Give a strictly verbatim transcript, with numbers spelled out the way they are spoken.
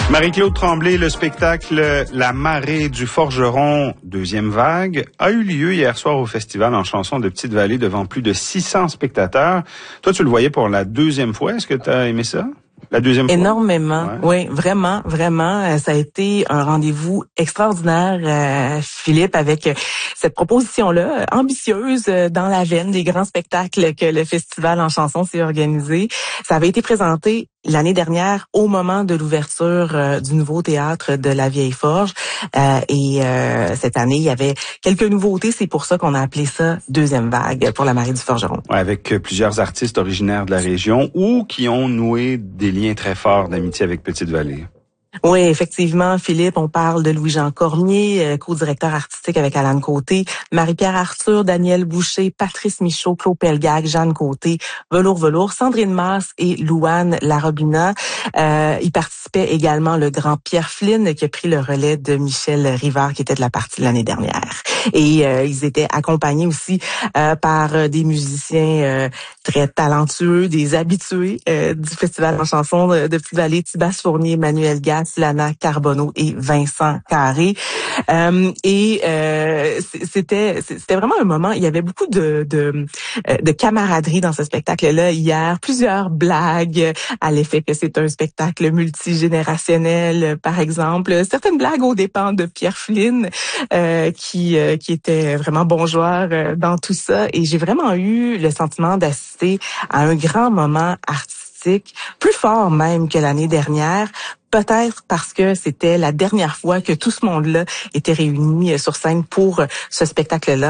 Marie-Claude Tremblay, le spectacle La marée du forgeron, deuxième vague, a eu lieu hier soir au Festival en chansons de Petite-Vallée devant plus de six cents spectateurs. Toi, tu le voyais pour la deuxième fois. Est-ce que tu as aimé ça? La deuxième fois? Énormément, ouais. oui, vraiment, vraiment. Ça a été un rendez-vous extraordinaire, euh, Philippe, avec cette proposition-là, ambitieuse dans la veine des grands spectacles que le Festival en chansons s'est organisé. Ça avait été présenté l'année dernière au moment de l'ouverture euh, du nouveau théâtre de la Vieille Forge. Euh, et euh, cette année, il y avait quelques nouveautés. C'est pour ça qu'on a appelé ça deuxième vague pour la marée du forgeron. Ouais, avec plusieurs artistes originaires de la région ou qui ont noué des liens très forts d'amitié avec Petite-Vallée. Oui, effectivement, Philippe, on parle de Louis-Jean Cormier, euh, co-directeur artistique avec Alan Côté, Marie-Pierre Arthur, Daniel Boucher, Patrice Michaud, Claude Pelgag, Jeanne Côté, Velours Velours, Sandrine Masse et Louane Larobina. Euh, il participait également le grand Pierre Flynn qui a pris le relais de Michel Rivard qui était de la partie de l'année dernière. Et euh, ils étaient accompagnés aussi euh, par euh, des musiciens euh, très talentueux, des habitués euh, du Festival en chansons de, de Petite-Vallée, Thibas Fournier, Emmanuel Gatt, Lana Carbonneau et Vincent Carré. Euh, et euh, c'était c'était vraiment un moment, il y avait beaucoup de, de, de camaraderie dans ce spectacle-là hier, plusieurs blagues à l'effet que c'est un spectacle multigénérationnel, par exemple. Certaines blagues aux dépens de Pierre Flynn, euh, qui, euh, qui était vraiment bon joueur euh, dans tout ça. Et j'ai vraiment eu le sentiment d'assister à un grand moment artistique, plus fort même que l'année dernière. Peut-être parce que c'était la dernière fois que tout ce monde-là était réuni sur scène pour ce spectacle-là.